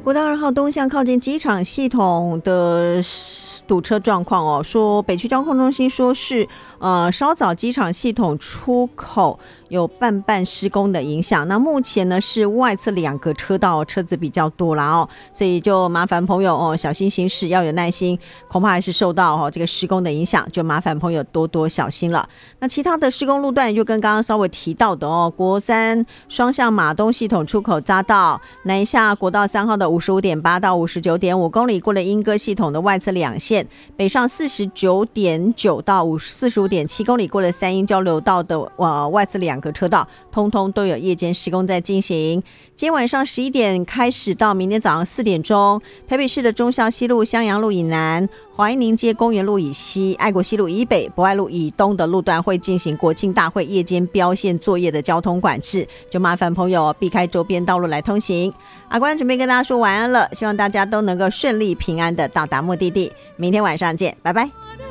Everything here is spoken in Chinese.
国道2号东向靠近机场系统的堵车状况哦，说北区交通中心说是稍早机场系统出口有半施工的影响，那目前呢是外侧2个车道车子比较多啦哦，所以就麻烦朋友哦小心行驶，要有耐心，恐怕还是受到这个施工的影响，就麻烦朋友多多小心了。那其他的施工路段就跟刚刚稍微提到的哦，国3双向马东系统出口匝道南下国道3号的55.8到59.5公里，过了莺歌系统的外侧2线，北上49.9到45.7公里，过了三鶯交流道的外侧2个车道，通通都有夜间施工在进行。今天晚上11点开始到明天早上4点钟，台北市的忠孝西路、襄阳路以南、华阴宁街、公园路以西、爱国西路以北、博爱路以东的路段会进行国庆大会夜间标线作业的交通管制，就麻烦朋友避开周边道路来通行。阿关准备跟大家说晚安了，希望大家都能够顺利平安的到达目的地，明天晚上见，拜拜。